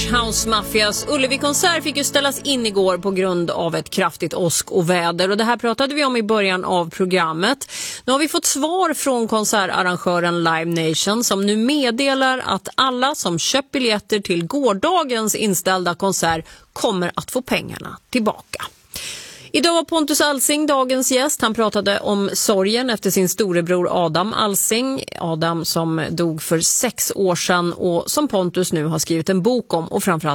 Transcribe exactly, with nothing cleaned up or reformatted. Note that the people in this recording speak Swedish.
Swedish House Mafias Ullevi-konsert fick ju ställas in igår på grund av ett kraftigt åsk och väder. Och det här pratade vi om i början av programmet. Nu har vi fått svar från konsertarrangören Live Nation som nu meddelar att alla som köpt biljetter till gårdagens inställda konsert kommer att få pengarna tillbaka. Idag var Pontus Alsing dagens gäst. Han pratade om sorgen efter sin storebror Adam Alsing. Adam som dog för sex år sedan och som Pontus nu har skrivit en bok om och framförallt